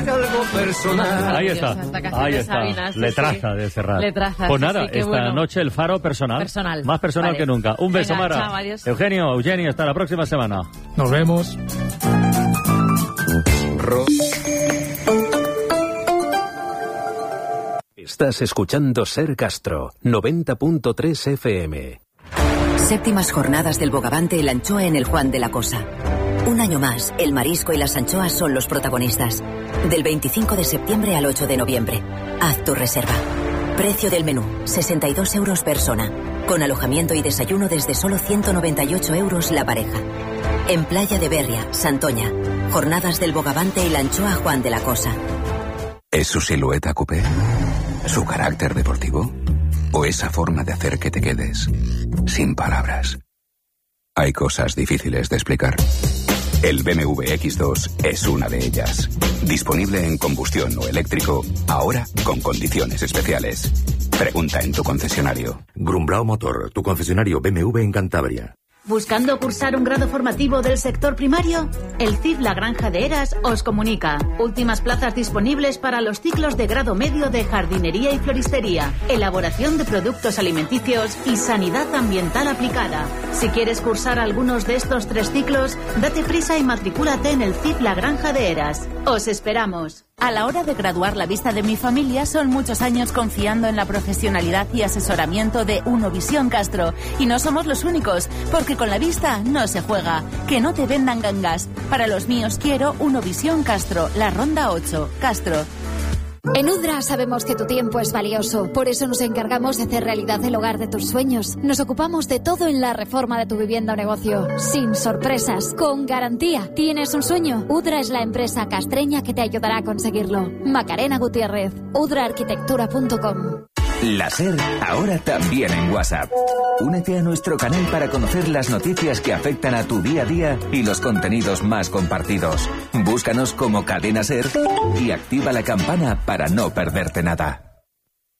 hay algo personal. Ahí está, ahí está. Sabina, sí, Letraza de Serrat. Letraza, pues sí, nada, sí, qué esta bueno. noche el faro personal. Más personal vale. que nunca. Un beso, Venga, Mara. chao, adiós. Eugeni, hasta la próxima semana. Nos vemos. Estás escuchando Ser Castro, 90.3 FM. Séptimas jornadas del Bogavante y la anchoa en el Juan de la Cosa. Un año más, el marisco y las anchoas son los protagonistas. Del 25 de septiembre al 8 de noviembre. Haz tu reserva. Precio del menú, 62 euros persona. Con alojamiento y desayuno desde solo 198 euros la pareja. En Playa de Berria, Santoña. Jornadas del Bogavante y la anchoa Juan de la Cosa. ¿Es su silueta coupé? ¿Su carácter deportivo? ¿O esa forma de hacer que te quedes sin palabras? Hay cosas difíciles de explicar. El BMW X2 es una de ellas. Disponible en combustión o eléctrico, ahora con condiciones especiales. Pregunta en tu concesionario. Grumbrao Motor, tu concesionario BMW en Cantabria. ¿Buscando cursar un grado formativo del sector primario? El CIF La Granja de Heras os comunica. Últimas plazas disponibles para los ciclos de grado medio de jardinería y floristería, elaboración de productos alimenticios y sanidad ambiental aplicada. Si quieres cursar algunos de estos 3 ciclos, date prisa y matricúlate en el CIF La Granja de Heras. ¡Os esperamos! A la hora de graduar la vista de mi familia son muchos años confiando en la profesionalidad y asesoramiento de Unovisión Castro. Y no somos los únicos, porque con la vista no se juega. Que no te vendan gangas. Para los míos quiero Unovisión Castro, la Ronda 8, Castro. En Udra sabemos que tu tiempo es valioso, por eso nos encargamos de hacer realidad el hogar de tus sueños. Nos ocupamos de todo en la reforma de tu vivienda o negocio, sin sorpresas, con garantía. ¿Tienes un sueño? Udra es la empresa castreña que te ayudará a conseguirlo. Macarena Gutiérrez, udraarquitectura.com. La SER, ahora también en WhatsApp. Únete a nuestro canal para conocer las noticias que afectan a tu día a día y los contenidos más compartidos. Búscanos como Cadena SER y activa la campana para no perderte nada.